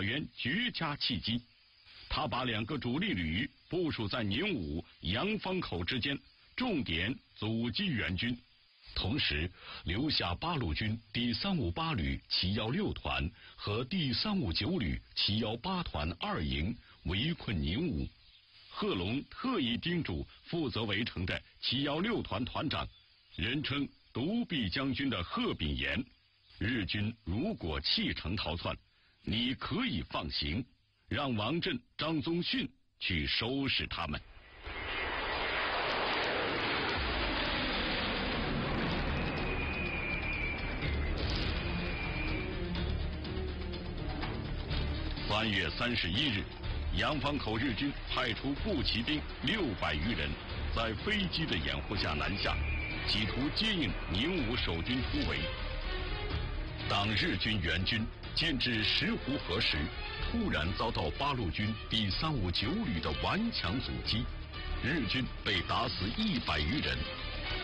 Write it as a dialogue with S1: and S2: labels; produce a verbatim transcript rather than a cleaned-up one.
S1: 大元绝佳契机。他把两个主力旅部署在宁武、杨方口之间，重点阻击援军，同时留下八路军第三五八旅七幺六团和第三五九旅七幺八团二营围困宁武。贺龙特意叮嘱负责围城的七幺六团团长，人称独臂将军的贺秉炎，日军如果弃城逃窜，你可以放行，让王震、张宗逊去收拾他们。三月三十一日，杨方口日军派出步骑兵六百余人，在飞机的掩护下南下，企图接应宁武守军突围。当日军援军进至石湖河时，突然遭到八路军第三五九旅的顽强阻击，日军被打死一百余人，